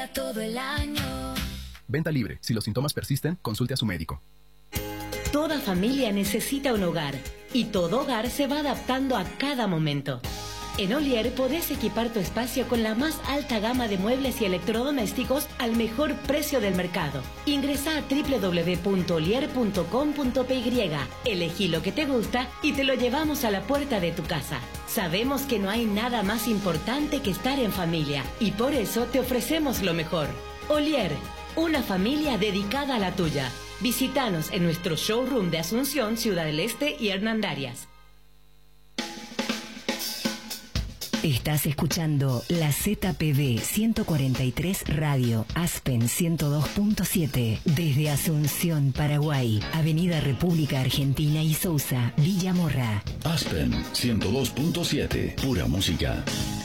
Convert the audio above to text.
Todo el año. Venta libre. Si los síntomas persisten, consulte a su médico. Toda familia necesita un hogar y todo hogar se va adaptando a cada momento. En Olier podés equipar tu espacio con la más alta gama de muebles y electrodomésticos al mejor precio del mercado. Ingresá a www.olier.com.py, elegí lo que te gusta y te lo llevamos a la puerta de tu casa. Sabemos que no hay nada más importante que estar en familia y por eso te ofrecemos lo mejor. Olier, una familia dedicada a la tuya. Visítanos en nuestro showroom de Asunción, Ciudad del Este y Hernandarias. Estás escuchando la ZPB 143 Radio, Aspen 102.7, desde Asunción, Paraguay, Avenida República Argentina y Sousa, Villa Morra. Aspen 102.7, pura música.